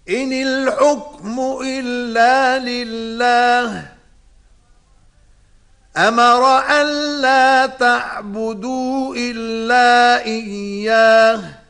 إن الحكم إلا لله أمر أن لا تعبدوا إلا إياه